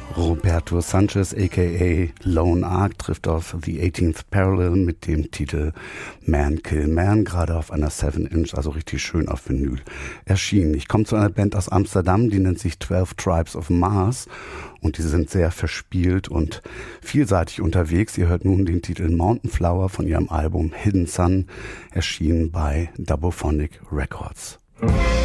Roberto Sanchez aka Lone Ark trifft auf The 18th Parallel mit dem Titel Man Kill Man, gerade auf einer 7-Inch, also richtig schön auf Vinyl erschienen. Ich komme zu einer Band aus Amsterdam, die nennt sich 12 Tribes of Mars und die sind sehr verspielt und vielseitig unterwegs. Ihr hört nun den Titel Mountain Flower von ihrem Album Hidden Sun, erschienen bei Double Phonic Records.